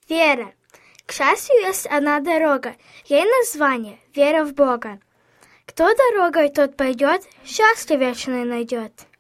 Вера. К счастью есть одна дорога, ей название — вера в Бога. Кто дорогой тот пойдет, счастье вечное найдет.